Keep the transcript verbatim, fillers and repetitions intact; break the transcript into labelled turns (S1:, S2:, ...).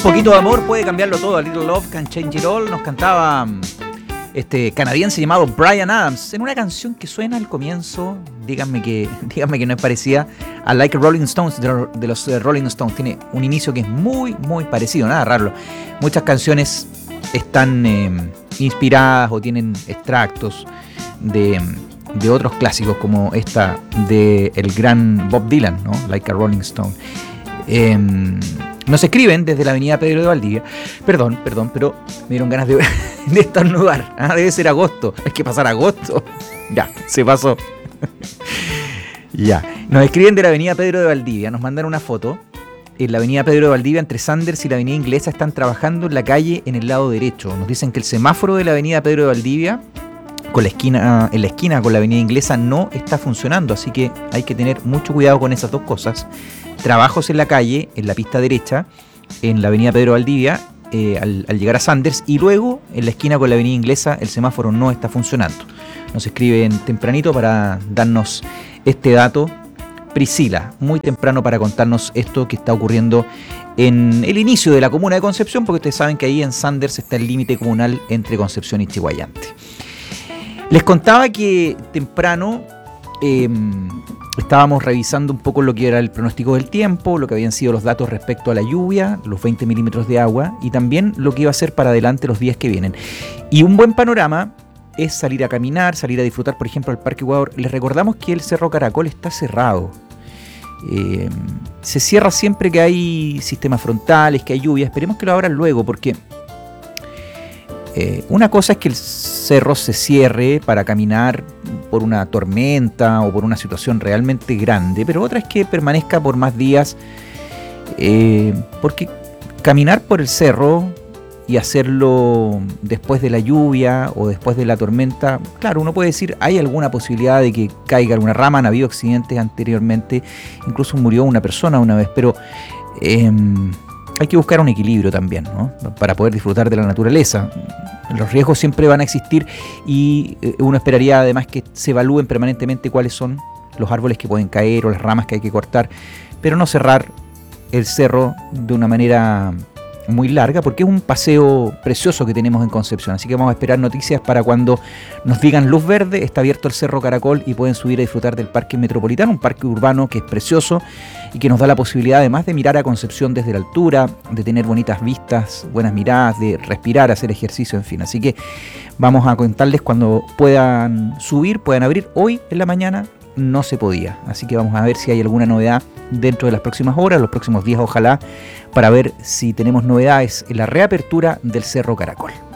S1: poquito de amor puede cambiarlo todo. A Little Love Can Change It All. Nos cantaba este canadiense llamado Bryan Adams en una canción que suena al comienzo. Díganme que, díganme que no es parecida a Like a Rolling Stones de, de los Rolling Stones. Tiene un inicio que es muy, muy parecido. Nada raro. Muchas canciones están eh, inspiradas o tienen extractos de, de otros clásicos, como esta de el gran Bob Dylan, ¿no? Like a Rolling Stone. Eh, nos escriben desde la avenida Pedro de Valdivia. Perdón, perdón, pero me dieron ganas de, de estornudar. Ah, debe ser agosto. Hay que pasar agosto. Ya, se pasó. Ya. Nos escriben de la avenida Pedro de Valdivia. Nos mandan una foto. En la avenida Pedro de Valdivia, entre Sanders y la avenida Inglesa, están trabajando en la calle en el lado derecho. Nos dicen que el semáforo de la avenida Pedro de Valdivia, con la esquina, en la esquina con la avenida Inglesa, no está funcionando. Así que hay que tener mucho cuidado con esas dos cosas. Trabajos en la calle, en la pista derecha, en la avenida Pedro de Valdivia, eh, al, al llegar a Sanders, y luego en la esquina con la avenida Inglesa el semáforo no está funcionando. Nos escriben tempranito para darnos este dato. Priscila, muy temprano para contarnos esto que está ocurriendo en el inicio de la comuna de Concepción, porque ustedes saben que ahí en Sanders está el límite comunal entre Concepción y Chiguayante. Les contaba que temprano eh, estábamos revisando un poco lo que era el pronóstico del tiempo, lo que habían sido los datos respecto a la lluvia, los veinte milímetros de agua, y también lo que iba a ser para adelante los días que vienen. Y un buen panorama es salir a caminar, salir a disfrutar, por ejemplo, al Parque Ecuador. Les recordamos que el Cerro Caracol está cerrado. Eh, se cierra siempre que hay sistemas frontales, que hay lluvia. Esperemos que lo abran luego, porque eh, una cosa es que el cerro se cierre para caminar por una tormenta o por una situación realmente grande, pero otra es que permanezca por más días, eh, porque caminar por el cerro y hacerlo después de la lluvia o después de la tormenta, claro, uno puede decir, hay alguna posibilidad de que caiga alguna rama, han habido accidentes anteriormente, incluso murió una persona una vez, pero eh, hay que buscar un equilibrio también, ¿no? Para poder disfrutar de la naturaleza. Los riesgos siempre van a existir y uno esperaría además que se evalúen permanentemente cuáles son los árboles que pueden caer o las ramas que hay que cortar, pero no cerrar el cerro de una manera muy larga, porque es un paseo precioso que tenemos en Concepción. Así que vamos a esperar noticias para cuando nos digan luz verde. Está abierto el Cerro Caracol y pueden subir a disfrutar del Parque Metropolitano, un parque urbano que es precioso y que nos da la posibilidad además de mirar a Concepción desde la altura, de tener bonitas vistas, buenas miradas, de respirar, hacer ejercicio, en fin. Así que vamos a contarles cuando puedan subir, puedan abrir. Hoy en la mañana no se podía, así que vamos a ver si hay alguna novedad dentro de las próximas horas, los próximos días, ojalá, para ver si tenemos novedades en la reapertura del Cerro Caracol.